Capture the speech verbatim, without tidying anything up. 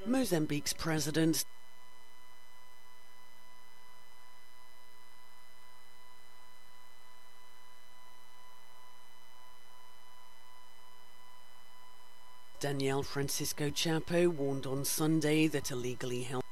Mozambique's president Daniel Francisco Chapo warned on Sunday that illegally held